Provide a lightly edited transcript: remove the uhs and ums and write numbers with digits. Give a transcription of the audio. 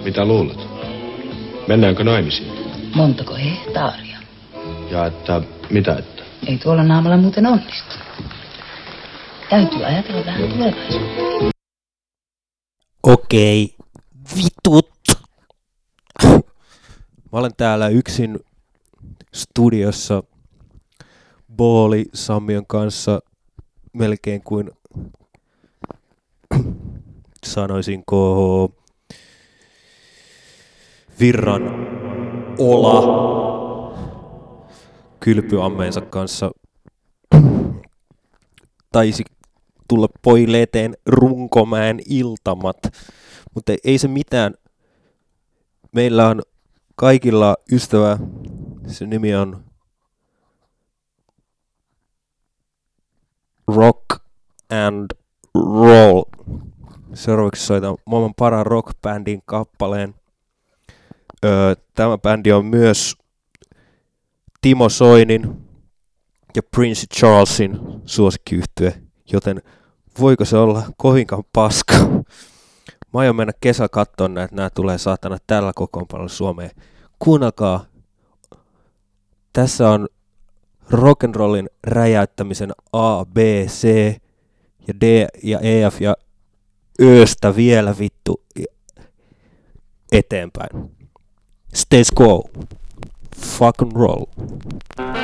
Mitä luulet? Mennäänkö naimisiin? Montako hehtaaria? Ja että, mitä että? Ei tuolla naamalla muuten onnistu. Täytyy ajatella vähän tulevaisuutta. Okei, vitut. Mä olen täällä yksin studiossa Booli Sammion kanssa melkein kuin sanoisinko virran ola kylpyammeensa kanssa taisi tulla pojille eteen Runkomäen iltamat, mutta ei se mitään. Meillä on kaikilla ystävä, se nimi on Rock and Roll. Seuraavaksi soitan maailman parhaan rockbändin kappaleen. Tämä bändi on myös Timo Soinin ja Prince Charlesin suosikkiyhtye, joten voiko se olla kovinkaan paska? Mä aion mennä kesällä katsomaan näitä, nämä tulee saatana tällä kokoonpanolla Suomeen. Kuunnelkaa, tässä on rock'n'rollin räjäyttämisen A, B, C ja D ja E, F ja Östä vielä vittu eteenpäin. Status quo. Fucking roll.